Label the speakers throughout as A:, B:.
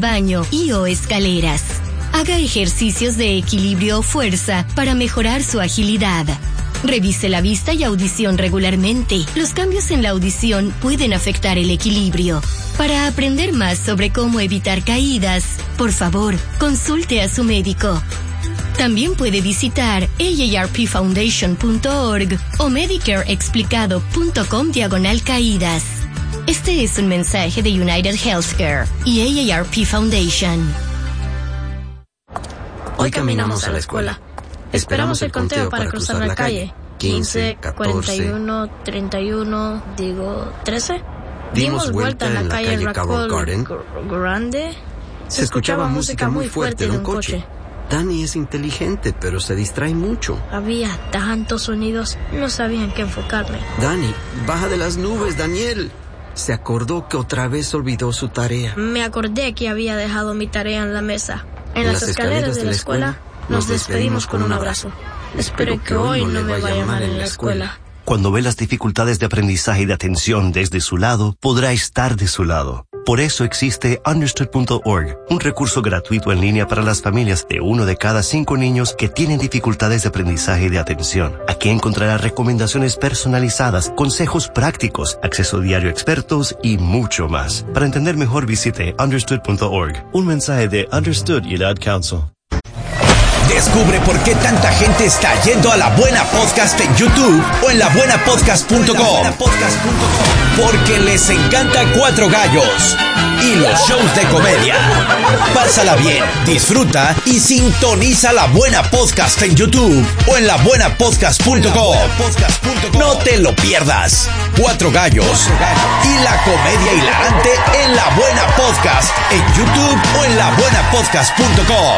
A: baño y o escaleras. Haga ejercicios de equilibrio o fuerza para mejorar su agilidad. Revise la vista y audición regularmente. Los cambios en la audición pueden afectar el equilibrio. Para aprender más sobre cómo evitar caídas, por favor, consulte a su médico. También puede visitar aarpfoundation.org o medicareexplicado.com/caídas. Este es un mensaje de United Healthcare y AARP Foundation.
B: Hoy caminamos a la escuela. Esperamos el conteo para cruzar la calle. 15, 41, 31, 13. Dimos vuelta en la calle Raccoon Garden. Grande.
C: Se escuchaba música muy fuerte de un coche. Dani es inteligente, pero se distrae mucho.
B: Había tantos sonidos, no sabía en qué enfocarme.
C: Dani, baja de las nubes, Daniel. Se acordó que otra vez olvidó su tarea.
B: Me acordé que había dejado mi tarea en la mesa. En las escaleras de la escuela nos despedimos con un abrazo. Espero que hoy no me vaya mal en la escuela.
D: Cuando ve las dificultades de aprendizaje y de atención desde su lado, podrá estar de su lado. Por eso existe Understood.org, un recurso gratuito en línea para las familias de 1 de cada 5 niños que tienen dificultades de aprendizaje y de atención. Aquí encontrará recomendaciones personalizadas, consejos prácticos, acceso diario a expertos y mucho más. Para entender mejor, visite Understood.org. Un mensaje de Understood y el Ad Council.
E: Descubre por qué tanta gente está yendo a La Buena Podcast en YouTube o en labuenapodcast.com. Porque les encanta Cuatro Gallos y los shows de comedia. Pásala bien, disfruta y sintoniza La Buena Podcast en YouTube o en labuenapodcast.com. No te lo pierdas. Cuatro Gallos y la comedia hilarante en La Buena Podcast en YouTube o en labuenapodcast.com.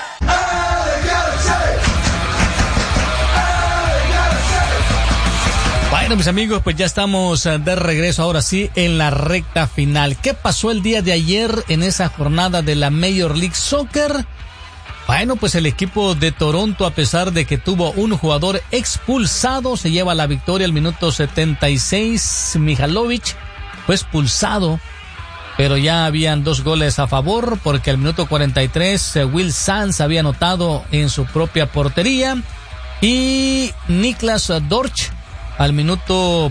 F: Bueno, mis amigos, pues ya estamos de regreso ahora sí en la recta final. ¿Qué pasó el día de ayer en esa jornada de la Major League Soccer? Bueno, pues el equipo de Toronto, a pesar de que tuvo un jugador expulsado, se lleva la victoria al minuto 76. Mihalovic fue expulsado, pero ya habían 2 goles a favor, porque al minuto 43 Will Sanz había anotado en su propia portería y Niklas Dorch al minuto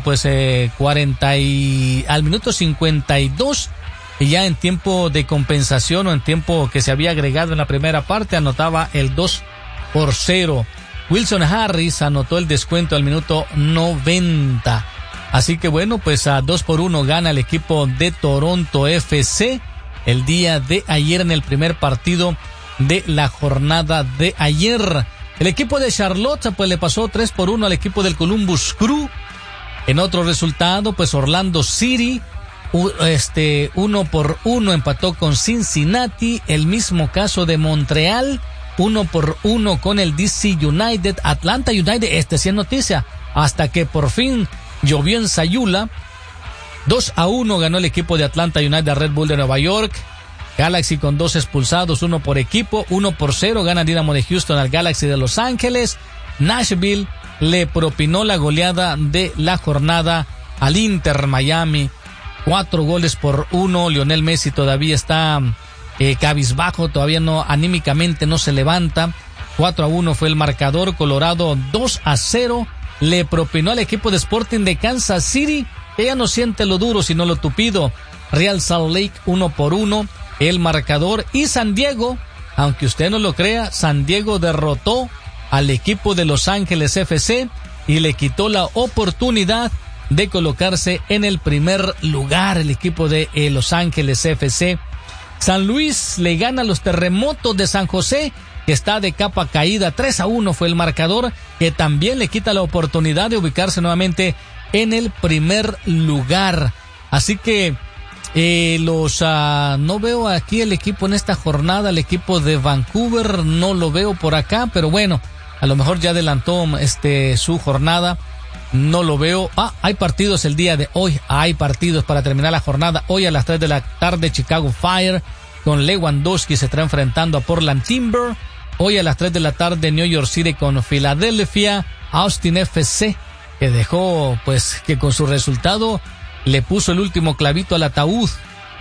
F: al minuto 52, y ya en tiempo de compensación o en tiempo que se había agregado en la primera parte, anotaba el 2-0. Wilson Harris anotó el descuento al minuto 90. Así que bueno, pues a 2-1 gana el equipo de Toronto FC el día de ayer en el primer partido de la jornada de ayer. El equipo de Charlotte pues le pasó 3-1 al equipo del Columbus Crew. En otro resultado, pues Orlando City 1-1 empató con Cincinnati. El mismo caso de Montreal, 1-1 con el DC United. Atlanta United, sí es noticia, hasta que por fin llovió en Sayula. 2-1 ganó el equipo de Atlanta United a Red Bull de Nueva York. Galaxy con 2 expulsados, 1 por equipo. 1-0 gana Dynamo de Houston al Galaxy de Los Ángeles. Nashville le propinó la goleada de la jornada al Inter Miami, 4-1. Lionel Messi todavía está cabizbajo, todavía no, anímicamente no se levanta. 4-1 fue el marcador. Colorado 2-0 le propinó al equipo de Sporting de Kansas City, que ya no siente lo duro sino lo tupido. Real Salt Lake 1-1 el marcador. Y San Diego, aunque usted no lo crea, San Diego derrotó al equipo de Los Ángeles FC y le quitó la oportunidad de colocarse en el primer lugar el equipo de Los Ángeles FC. San Luis le gana a los Terremotos de San José, que está de capa caída. 3-1 fue el marcador, que también le quita la oportunidad de ubicarse nuevamente en el primer lugar. Así que no veo aquí el equipo en esta jornada, el equipo de Vancouver no lo veo por acá, pero bueno, a lo mejor ya adelantó su jornada, no lo veo. Hay partidos el día de hoy, hay partidos para terminar la jornada. Hoy a las 3 de la tarde Chicago Fire con Lewandowski se estará enfrentando a Portland Timber. Hoy a las 3 de la tarde New York City con Philadelphia. Austin FC, que dejó, pues, que con su resultado le puso el último clavito al ataúd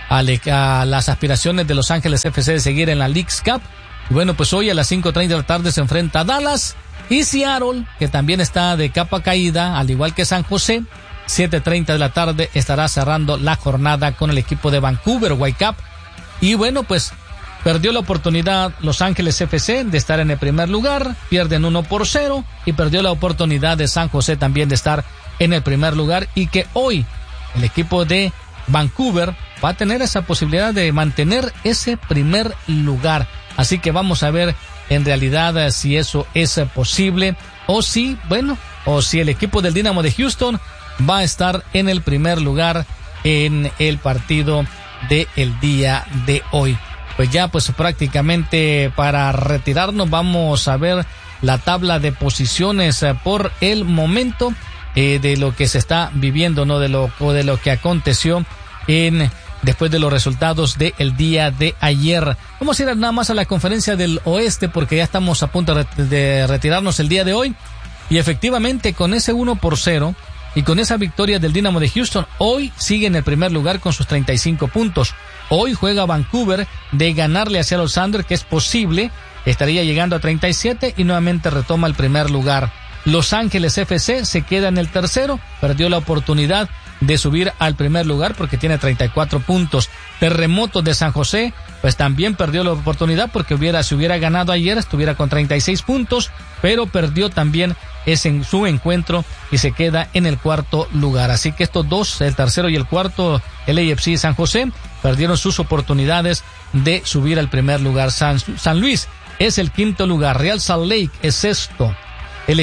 F: a las aspiraciones de Los Ángeles FC de seguir en la Leagues Cup. Bueno, pues hoy a las 5:30 de la tarde se enfrenta a Dallas y Seattle, que también está de capa caída, al igual que San José. 7:30 de la tarde estará cerrando la jornada con el equipo de Vancouver Whitecaps. Y bueno, pues perdió la oportunidad Los Ángeles FC de estar en el primer lugar, pierden 1-0, y perdió la oportunidad de San José también de estar en el primer lugar, y que hoy el equipo de Vancouver va a tener esa posibilidad de mantener ese primer lugar. Así que vamos a ver en realidad si eso es posible, o si el equipo del Dynamo de Houston va a estar en el primer lugar en el partido del día de hoy. Pues ya pues prácticamente para retirarnos vamos a ver la tabla de posiciones por el momento de lo que se está viviendo, ¿no? De lo que aconteció después de los resultados del día de ayer. Vamos a ir nada más a la conferencia del oeste porque ya estamos a punto de retirarnos el día de hoy. Y efectivamente con ese 1-0 y con esa victoria del Dynamo de Houston, hoy sigue en el primer lugar con sus 35 puntos. Hoy juega Vancouver de ganarle a Seattle Sounders, que es posible, estaría llegando a 37 y nuevamente retoma el primer lugar. Los Ángeles FC se queda en el tercero, perdió la oportunidad de subir al primer lugar porque tiene 34 puntos. Terremotos de San José, pues también perdió la oportunidad porque si hubiera ganado ayer estuviera con 36 puntos, pero perdió también en su encuentro y se queda en el cuarto lugar. Así que estos dos, el tercero y el cuarto, el AFC y San José, perdieron sus oportunidades de subir al primer lugar. San Luis es el quinto lugar, Real Salt Lake es sexto, el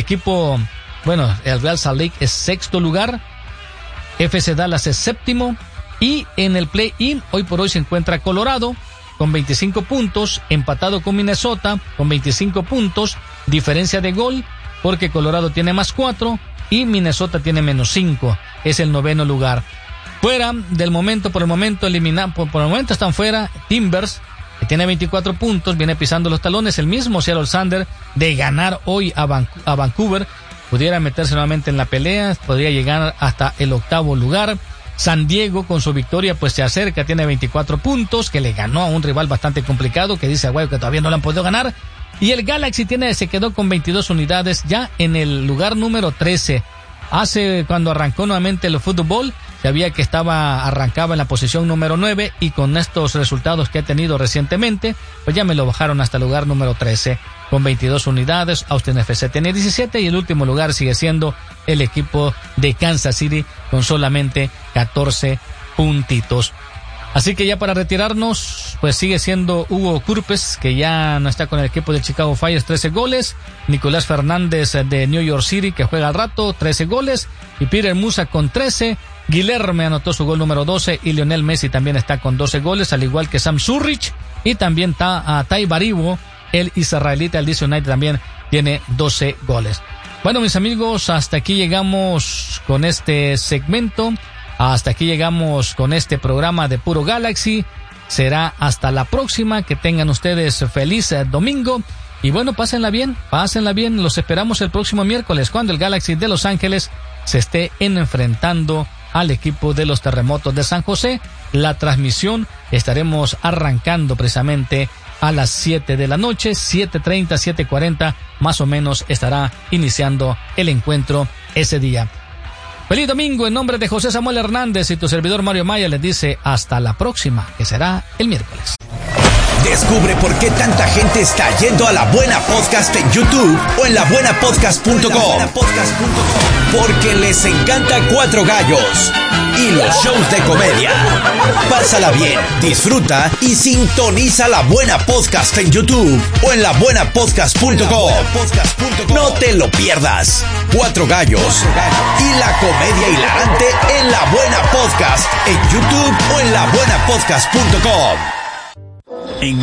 F: Real Salt Lake es sexto lugar, FC Dallas es séptimo, y en el play-in hoy por hoy se encuentra Colorado con 25 puntos, empatado con Minnesota con 25 puntos, diferencia de gol porque Colorado tiene más 4 y Minnesota tiene menos 5, es el noveno lugar. Fuera del momento, por el momento están fuera Timbers, que tiene 24 puntos, viene pisando los talones, el mismo Seattle Sounders de ganar hoy a Vancouver, pudiera meterse nuevamente en la pelea, podría llegar hasta el octavo lugar. San Diego con su victoria pues se acerca, tiene 24 puntos, que le ganó a un rival bastante complicado, que dice que todavía no lo han podido ganar. Y el Galaxy se quedó con 22 unidades ya en el lugar número 13. Cuando arrancó nuevamente el fútbol, sabía que arrancaba en la posición número 9, y con estos resultados que ha tenido recientemente, pues ya me lo bajaron hasta el lugar número 13, con 22 unidades. Austin FC tiene 17 y el último lugar sigue siendo el equipo de Kansas City con solamente 14 puntitos. Así que ya para retirarnos, pues sigue siendo Hugo Kurpes, que ya no está con el equipo de Chicago Fire, 13 goles. Nicolás Fernández de New York City, que juega al rato, 13 goles. Y Peter Musa con 13. Guilherme anotó su gol número 12 y Lionel Messi también está con 12 goles, al igual que Sam Zurich. Y también Tai Baribo, el israelita del DC United, también tiene 12 goles. Bueno, mis amigos, hasta aquí llegamos con este segmento. Hasta aquí llegamos con este programa de Puro Galaxy. Será hasta la próxima. Que tengan ustedes feliz domingo. Y bueno, pásenla bien. Los esperamos el próximo miércoles cuando el Galaxy de Los Ángeles se esté enfrentando al equipo de los Terremotos de San José. La transmisión estaremos arrancando precisamente a las 7 de la noche, 7:30, 7:40, más o menos estará iniciando el encuentro ese día. Feliz domingo en nombre de José Samuel Hernández y tu servidor Mario Maya les dice hasta la próxima, que será el miércoles.
E: Descubre por qué tanta gente está yendo a La Buena Podcast en YouTube o en labuenapodcast.com. Porque les encanta Cuatro Gallos y los shows de comedia. Pásala bien, disfruta y sintoniza La Buena Podcast en YouTube o en labuenapodcast.com. No te lo pierdas. Cuatro Gallos y la comedia hilarante en La Buena Podcast en YouTube o en labuenapodcast.com.
G: En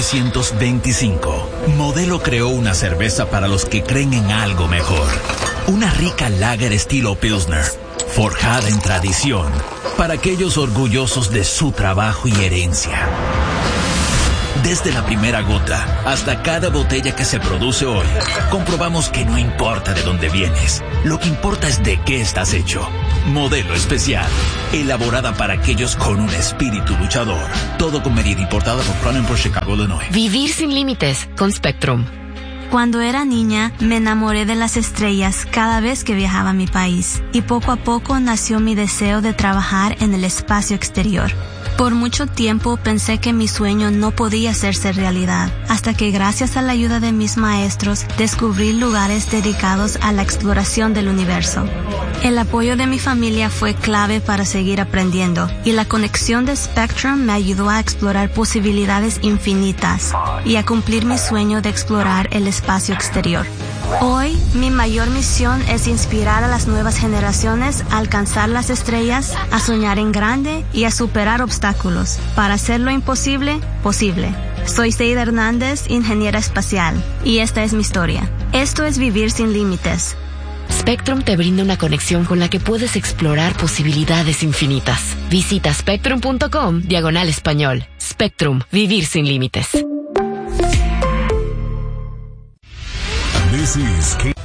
G: 1925, Modelo creó una cerveza para los que creen en algo mejor. Una rica lager estilo Pilsner, forjada en tradición, para aquellos orgullosos de su trabajo y herencia. Desde la primera gota hasta cada botella que se produce hoy, comprobamos que no importa de dónde vienes, lo que importa es de qué estás hecho. Modelo especial. Elaborada para aquellos con un espíritu luchador. Todo con medida, importada por Crown por Chicago, Illinois.
H: Vivir sin límites con Spectrum.
I: Cuando era niña, me enamoré de las estrellas cada vez que viajaba a mi país, y poco a poco nació mi deseo de trabajar en el espacio exterior. Por mucho tiempo pensé que mi sueño no podía hacerse realidad, hasta que gracias a la ayuda de mis maestros descubrí lugares dedicados a la exploración del universo. El apoyo de mi familia fue clave para seguir aprendiendo, y la conexión de Spectrum me ayudó a explorar posibilidades infinitas y a cumplir mi sueño de explorar el espacio exterior. Hoy, mi mayor misión es inspirar a las nuevas generaciones a alcanzar las estrellas, a soñar en grande y a superar obstáculos para hacer lo imposible, posible. Soy Seida Hernández, ingeniera espacial, y esta es mi historia. Esto es Vivir sin Límites.
H: Spectrum te brinda una conexión con la que puedes explorar posibilidades infinitas. Visita spectrum.com/español. Spectrum, vivir sin límites.
J: This is